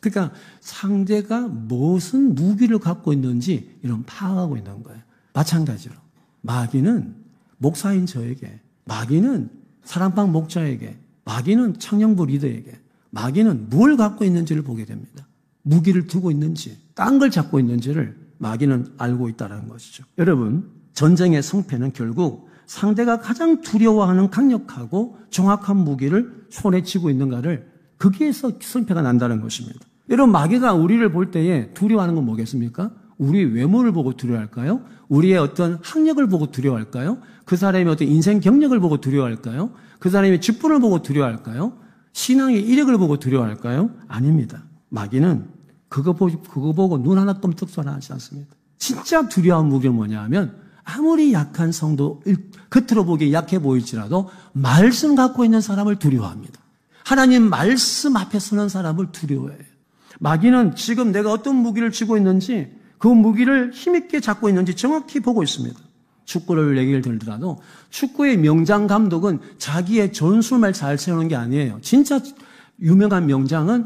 그러니까 상대가 무슨 무기를 갖고 있는지 이런 파악하고 있는 거예요. 마찬가지로 마귀는 목사인 저에게, 마귀는 사랑방 목자에게, 마귀는 청년부 리더에게, 마귀는 뭘 갖고 있는지를 보게 됩니다. 무기를 두고 있는지, 딴 걸 잡고 있는지를 마귀는 알고 있다는 것이죠. 여러분, 전쟁의 승패는 결국 상대가 가장 두려워하는 강력하고 정확한 무기를 손에 쥐고 있는가를, 거기에서 승패가 난다는 것입니다. 여러분, 마귀가 우리를 볼 때에 두려워하는 건 뭐겠습니까? 우리 외모를 보고 두려워할까요? 우리의 어떤 학력을 보고 두려워할까요? 그 사람의 어떤 인생 경력을 보고 두려워할까요? 그 사람의 직분을 보고 두려워할까요? 신앙의 이력을 보고 두려워할까요? 아닙니다. 마귀는 그거 보고 눈 하나 끔찍도 하지 않습니다. 진짜 두려운 무기는 뭐냐 하면, 아무리 약한 성도, 겉으로 보기에 약해 보일지라도 말씀 갖고 있는 사람을 두려워합니다. 하나님 말씀 앞에 서는 사람을 두려워해요. 마귀는 지금 내가 어떤 무기를 쥐고 있는지, 그 무기를 힘있게 잡고 있는지 정확히 보고 있습니다. 축구를 얘기를 들더라도 축구의 명장 감독은 자기의 전술만 잘 세우는 게 아니에요. 진짜 유명한 명장은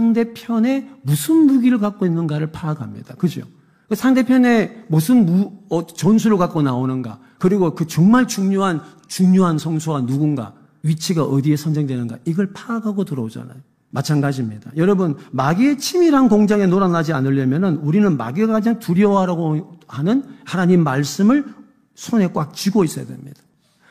상대편에 무슨 무기를 갖고 있는가를 파악합니다. 그죠? 상대편에 무슨 전술을 갖고 나오는가, 그리고 그 정말 중요한 성수가 누군가, 위치가 어디에 선정되는가, 이걸 파악하고 들어오잖아요. 마찬가지입니다. 여러분, 마귀의 치밀한 공장에 놀아나지 않으려면 우리는 마귀가 가장 두려워하라고 하는 하나님 말씀을 손에 꽉 쥐고 있어야 됩니다.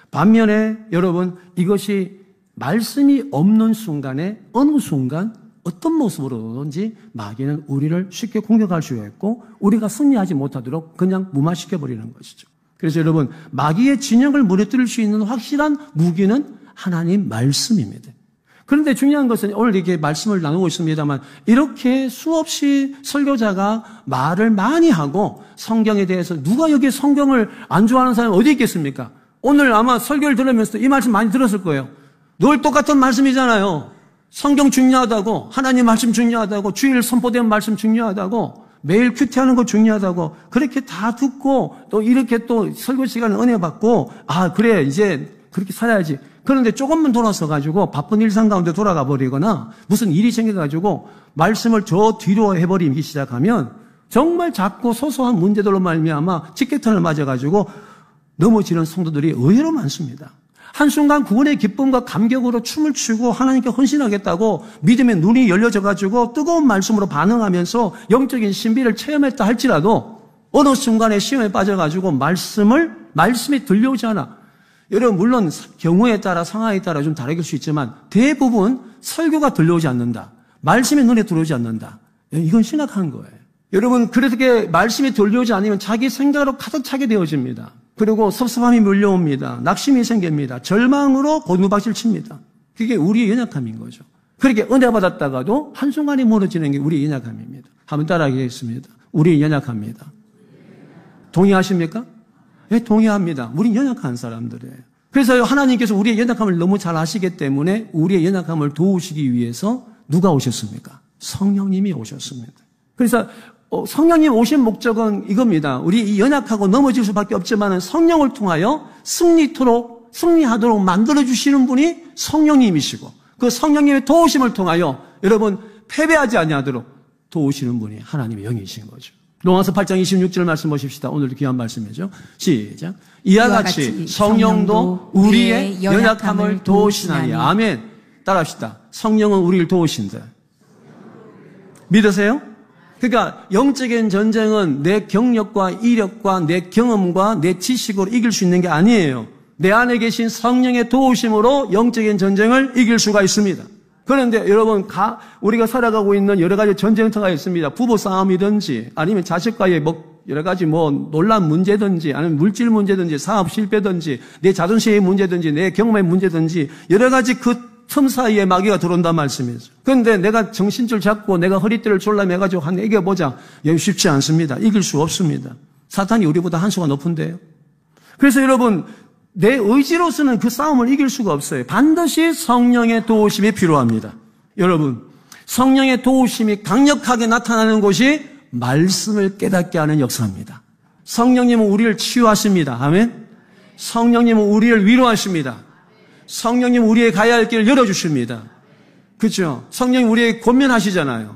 반면에 여러분, 이것이 말씀이 없는 순간에 어느 순간 어떤 모습으로든지 마귀는 우리를 쉽게 공격할 수가 있고 우리가 승리하지 못하도록 그냥 무마시켜버리는 것이죠. 그래서 여러분, 마귀의 진영을 무너뜨릴 수 있는 확실한 무기는 하나님 말씀입니다. 그런데 중요한 것은 오늘 이렇게 말씀을 나누고 있습니다만, 이렇게 수없이 설교자가 말을 많이 하고 성경에 대해서, 누가 여기 성경을 안 좋아하는 사람이 어디 있겠습니까? 오늘 아마 설교를 들으면서 이 말씀 많이 들었을 거예요. 늘 똑같은 말씀이잖아요. 성경 중요하다고, 하나님 말씀 중요하다고, 주일 선포된 말씀 중요하다고, 매일 큐티하는 거 중요하다고, 그렇게 다 듣고 또 이렇게 또 설교 시간에 은혜 받고, 아 그래 이제 그렇게 살아야지. 그런데 조금만 돌아서 가지고 바쁜 일상 가운데 돌아가 버리거나 무슨 일이 생겨가지고 말씀을 저 뒤로 해버리기 시작하면 정말 작고 소소한 문제들로 말미암아 직격탄을 맞아가지고 넘어지는 성도들이 의외로 많습니다. 한순간 구원의 기쁨과 감격으로 춤을 추고 하나님께 헌신하겠다고 믿음의 눈이 열려져가지고 뜨거운 말씀으로 반응하면서 영적인 신비를 체험했다 할지라도 어느 순간에 시험에 빠져가지고 말씀이 들려오지 않아. 여러분, 물론 경우에 따라 상황에 따라 좀 다를 수 있지만 대부분 설교가 들려오지 않는다, 말씀이 눈에 들어오지 않는다, 이건 심각한 거예요. 여러분, 그렇게 말씀이 들려오지 않으면 자기 생각으로 가득 차게 되어집니다. 그리고 섭섭함이 몰려옵니다. 낙심이 생깁니다. 절망으로 고누박질 칩니다. 그게 우리의 연약함인 거죠. 그렇게 은혜 받았다가도 한순간에 무너지는 게 우리의 연약함입니다. 한번 따라하겠습니다. 우리의 연약합니다. 동의하십니까? 네, 동의합니다. 우린 연약한 사람들이에요. 그래서 하나님께서 우리의 연약함을 너무 잘 아시기 때문에 우리의 연약함을 도우시기 위해서 누가 오셨습니까? 성령님이 오셨습니다. 그래서 성령님 오신 목적은 이겁니다. 우리 이 연약하고 넘어질 수밖에 없지만 성령을 통하여 승리하도록 만들어주시는 분이 성령님이시고, 그 성령님의 도우심을 통하여 여러분 패배하지 아니하도록 도우시는 분이 하나님의 영이신 거죠. 로마서 8장 26절 말씀 보십시다. 오늘도 귀한 말씀이죠. 시작. 이와 같이 성령도 우리의 연약함을 도우시나니. 아멘. 따라합시다. 성령은 우리를 도우신다. 믿으세요? 그러니까 영적인 전쟁은 내 경력과 이력과 내 경험과 내 지식으로 이길 수 있는 게 아니에요. 내 안에 계신 성령의 도우심으로 영적인 전쟁을 이길 수가 있습니다. 그런데 여러분, 우리가 살아가고 있는 여러 가지 전쟁터가 있습니다. 부부 싸움이든지, 아니면 자식과의 여러 가지 논란 문제든지, 아니면 물질 문제든지, 사업 실패든지, 내 자존심의 문제든지, 내 경험의 문제든지, 여러 가지 그 틈 사이에 마귀가 들어온단 말씀이죠. 그런데 내가 정신줄 잡고 내가 허리띠를 졸라매가지고 한 이겨보자. 쉽지 않습니다. 이길 수 없습니다. 사탄이 우리보다 한 수가 높은데요. 그래서 여러분, 내 의지로서는 그 싸움을 이길 수가 없어요. 반드시 성령의 도우심이 필요합니다. 여러분, 성령의 도우심이 강력하게 나타나는 곳이 말씀을 깨닫게 하는 역사입니다. 성령님은 우리를 치유하십니다. 아멘. 성령님은 우리를 위로하십니다. 성령님은 우리의 가야 할 길을 열어주십니다. 그렇죠? 성령님 우리에게 권면하시잖아요.